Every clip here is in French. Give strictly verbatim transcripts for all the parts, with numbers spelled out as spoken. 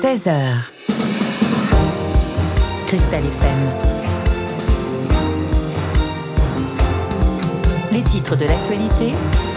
seize heures. Cristal F M. Les titres de l'actualité.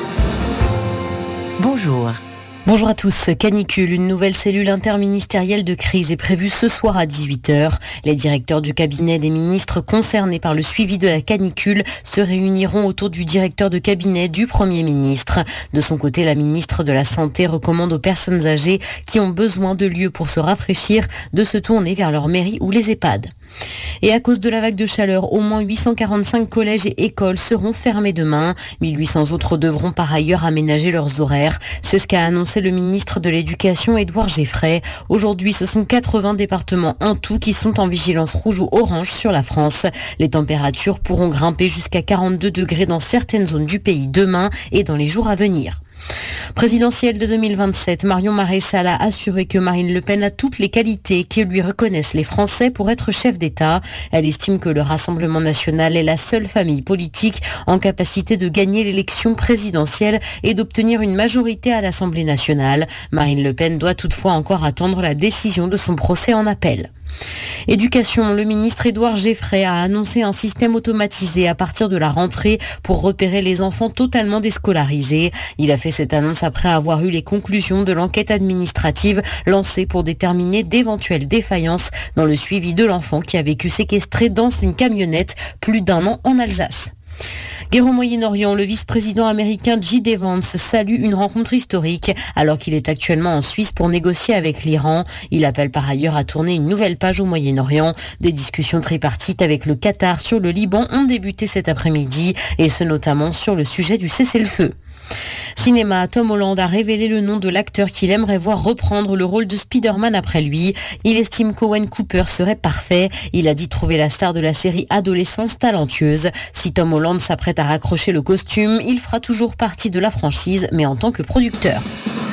Bonjour. Bonjour à tous. Canicule, une nouvelle cellule interministérielle de crise est prévue ce soir à dix-huit heures. Les directeurs du cabinet des ministres concernés par le suivi de la canicule se réuniront autour du directeur de cabinet du Premier ministre. De son côté, la ministre de la Santé recommande aux personnes âgées qui ont besoin de lieux pour se rafraîchir de se tourner vers leur mairie ou les EHPAD. Et à cause de la vague de chaleur, au moins huit cent quarante-cinq collèges et écoles seront fermés demain. mille huit cents autres devront par ailleurs aménager leurs horaires. C'est ce qu'a annoncé le ministre de l'Éducation, Édouard Geffray. Aujourd'hui, ce sont quatre-vingts départements en tout qui sont en vigilance rouge ou orange sur la France. Les températures pourront grimper jusqu'à quarante-deux degrés dans certaines zones du pays demain et dans les jours à venir. Présidentielle de deux mille vingt-sept, Marion Maréchal a assuré que Marine Le Pen a toutes les qualités que lui reconnaissent les Français pour être chef d'État. Elle estime que le Rassemblement national est la seule famille politique en capacité de gagner l'élection présidentielle et d'obtenir une majorité à l'Assemblée nationale. Marine Le Pen doit toutefois encore attendre la décision de son procès en appel. Éducation, le ministre Édouard Geffray a annoncé un système automatisé à partir de la rentrée pour repérer les enfants totalement déscolarisés. Il a fait cette annonce après avoir eu les conclusions de l'enquête administrative lancée pour déterminer d'éventuelles défaillances dans le suivi de l'enfant qui a vécu séquestré dans une camionnette plus d'un an en Alsace. Guerre au Moyen-Orient, le vice-président américain J D Vance salue une rencontre historique alors qu'il est actuellement en Suisse pour négocier avec l'Iran. Il appelle par ailleurs à tourner une nouvelle page au Moyen-Orient. Des discussions tripartites avec le Qatar sur le Liban ont débuté cet après-midi et ce notamment sur le sujet du cessez-le-feu. Cinéma, Tom Holland a révélé le nom de l'acteur qu'il aimerait voir reprendre le rôle de Spider-Man après lui. Il estime qu'Owen Cooper serait parfait. Il a dit trouver la star de la série Adolescence talentueuse. Si Tom Holland s'apprête à raccrocher le costume, il fera toujours partie de la franchise, mais en tant que producteur.